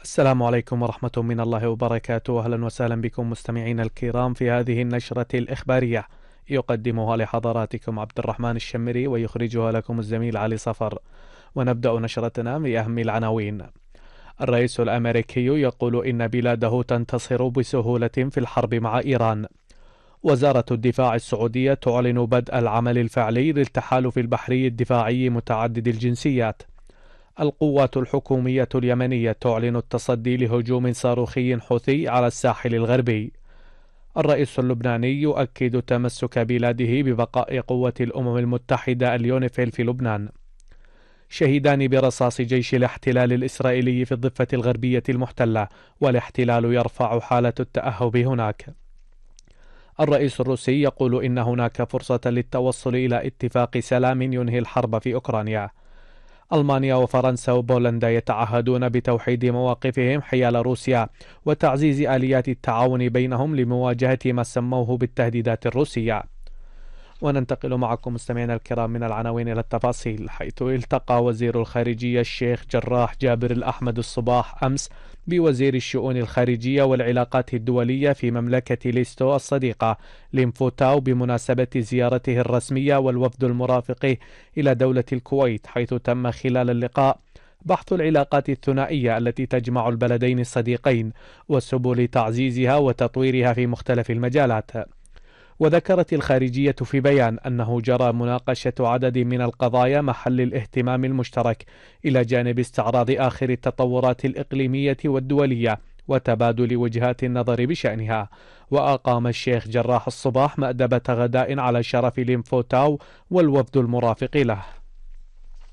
السلام عليكم ورحمة من الله وبركاته. أهلا وسهلا بكم مستمعين الكرام في هذه النشرة الإخبارية، يقدمها لحضراتكم عبد الرحمن الشمري ويخرجها لكم الزميل علي صفر. ونبدأ نشرتنا بأهم العناوين. الرئيس الأمريكي يقول إن بلاده تنتصر بسهولة في الحرب مع إيران. وزارة الدفاع السعودية تعلن بدء العمل الفعلي للتحالف البحري الدفاعي متعدد الجنسيات. القوات الحكومية اليمنية تعلن التصدي لهجوم صاروخي حوثي على الساحل الغربي. الرئيس اللبناني يؤكد تمسك بلاده ببقاء قوة الأمم المتحدة اليونيفيل في لبنان. شهيدان برصاص جيش الاحتلال الإسرائيلي في الضفة الغربية المحتلة، والاحتلال يرفع حالة التأهب هناك. الرئيس الروسي يقول إن هناك فرصة للتوصل إلى اتفاق سلام ينهي الحرب في أوكرانيا. ألمانيا وفرنسا وبولندا يتعهدون بتوحيد مواقفهم حيال روسيا وتعزيز آليات التعاون بينهم لمواجهة ما سموه بالتهديدات الروسية. وننتقل معكم مستمعينا الكرام من العناوين إلى التفاصيل، حيث التقى وزير الخارجية الشيخ جراح جابر الأحمد الصباح أمس بوزير الشؤون الخارجية والعلاقات الدولية في مملكة ليستو الصديقة ليمفوتاو بمناسبة زيارته الرسمية والوفد المرافق إلى دولة الكويت، حيث تم خلال اللقاء بحث العلاقات الثنائية التي تجمع البلدين الصديقين وسبل تعزيزها وتطويرها في مختلف المجالات. وذكرت الخارجية في بيان أنه جرى مناقشة عدد من القضايا محل الاهتمام المشترك، إلى جانب استعراض آخر التطورات الإقليمية والدولية وتبادل وجهات النظر بشأنها. وأقام الشيخ جراح الصباح مأدبة غداء على شرف ليمفوتاو والوفد المرافق له.